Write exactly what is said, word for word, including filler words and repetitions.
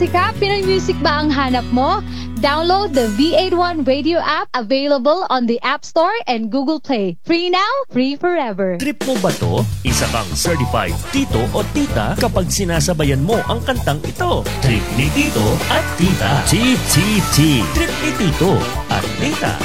musika? Pinoy music ba ang hanap mo? Download the V eighty-one Radio app, available on the App Store and Google Play. Free now, free forever. Trip mo ba to? Isa kang certified tito o tita kapag sinasabayan mo ang kantang ito. Trip ni tito at tita. T T T. Trip ni tito at tita.